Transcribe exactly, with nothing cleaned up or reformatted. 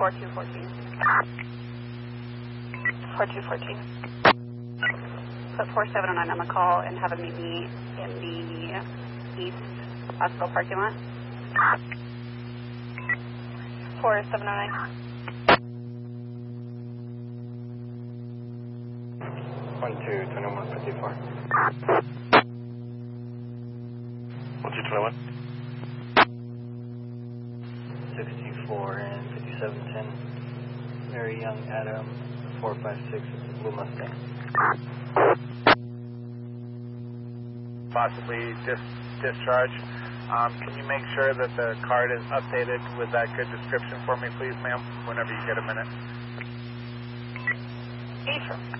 four two one four. four two one four. Put four seven oh nine on the call and have him meet me in the east hospital parking lot. four seven oh nine. one two two one five four. one two two one. sixty-four and fifty-seven ten. Very young Adam, four five six, Blue Mustang. Possibly dis discharge. Um, can you make sure that the card is updated with that good description for me, please, ma'am, whenever you get a minute? April.